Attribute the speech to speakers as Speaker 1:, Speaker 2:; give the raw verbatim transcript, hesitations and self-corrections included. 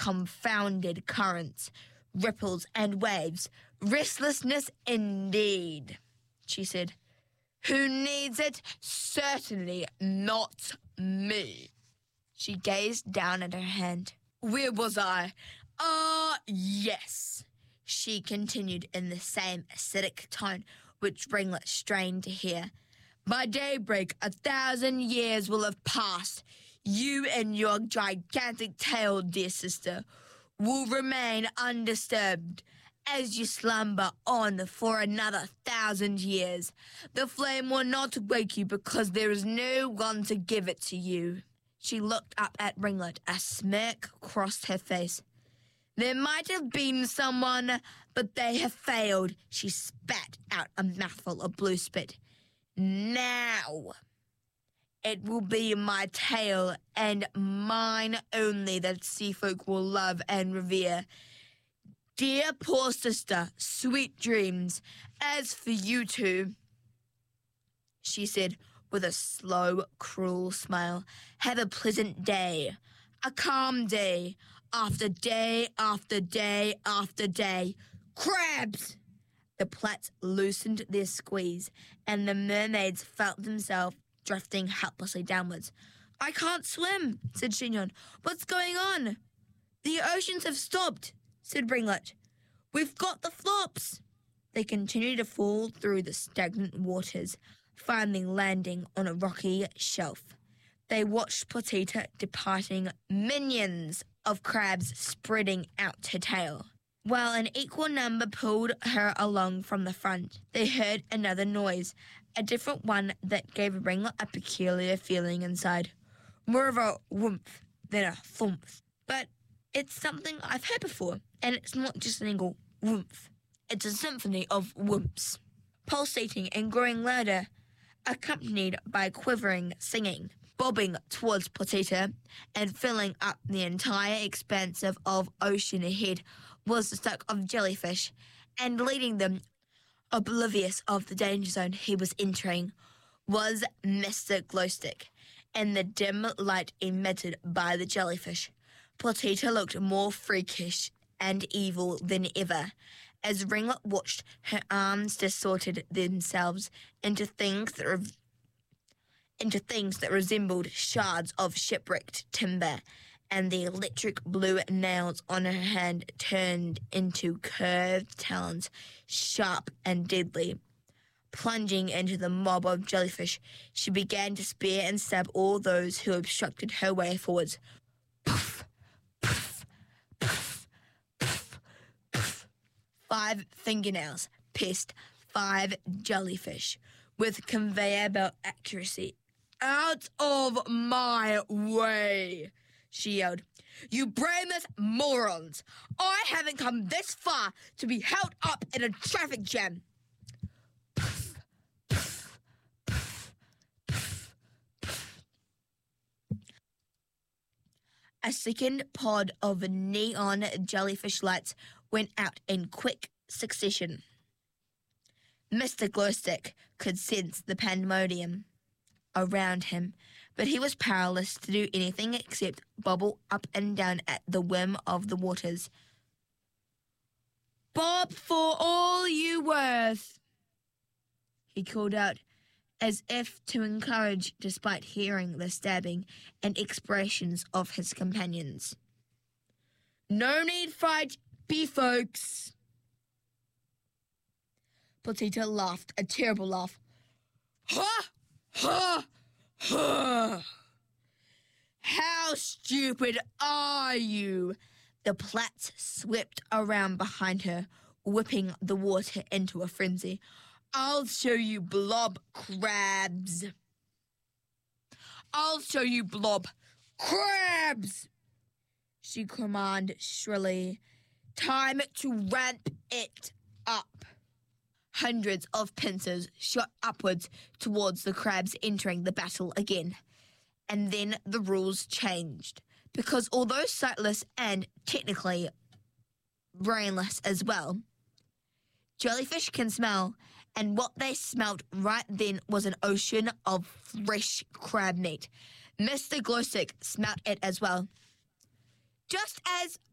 Speaker 1: confounded currents, ripples, and waves. Restlessness indeed, she said. Who needs it? Certainly not me. She gazed down at her hand. Where was I? Ah, yes, she continued in the same acidic tone which Ringlet strained to hear. By daybreak, a thousand years will have passed. You and your gigantic tail, dear sister, will remain undisturbed as you slumber on for another thousand years. The flame will not wake you because there is no one to give it to you. She looked up at Ringlet. A smirk crossed her face. There might have been someone, but they have failed. She spat out a mouthful of blue spit. Now, it will be my tail and mine only that sea folk will love and revere. Dear poor sister, sweet dreams. As for you two, she said with a slow, cruel smile, have a pleasant day, a calm day, after day after day after day. Crabs! The plats loosened their squeeze, and the mermaids felt themselves drifting helplessly downwards. I can't swim, said Xinyon. What's going on? The oceans have stopped, said Ringlet. We've got the flops. They continued to fall through the stagnant waters, finally landing on a rocky shelf. They watched Perdita departing, minions of crabs spreading out her tail. While an equal number pulled her along from the front, they heard another noise, a different one that gave Ringlet a peculiar feeling inside. More of a whoomph than a thump. But it's something I've heard before, and it's not just an single whoomph. It's a symphony of whoomps, pulsating and growing louder, accompanied by quivering singing, bobbing towards Perdita and filling up the entire expanse of ocean ahead was the stock of jellyfish, and leading them, oblivious of the danger zone he was entering, was Mister Glowstick, and the dim light emitted by the jellyfish. Perdita looked more freakish and evil than ever, as Ringlet watched. Her arms distorted themselves into things that re- into things that resembled shards of shipwrecked timber, and the electric blue nails on her hand turned into curved talons, sharp and deadly. Plunging into the mob of jellyfish, she began to spear and stab all those who obstructed her way forwards. Poof, poof, poof, poof, poof. Five fingernails pierced five jellyfish with conveyor belt accuracy. Out of my way, she yelled. You brainless morons! I haven't come this far to be held up in a traffic jam. Poof, poof, poof, poof, poof. A second pod of neon jellyfish lights went out in quick succession. Mister Glowstick could sense the pandemonium around him, but he was powerless to do anything except bobble up and down at the whim of the waters. Bob for all you worth, he called out, as if to encourage despite hearing the stabbing and expressions of his companions. No need fight, be folks. Perdita laughed, a terrible laugh. Ha! Ha! Ha! How stupid are you? The plats swept around behind her, whipping the water into a frenzy. I'll show you blob crabs. I'll show you blob crabs, she commanded shrilly. Time to ramp it up. Hundreds of pincers shot upwards towards the crabs entering the battle again. And then the rules changed, because although sightless and technically brainless as well, jellyfish can smell, and what they smelt right then was an ocean of fresh crab meat. Mister Glowstick smelt it as well. Just as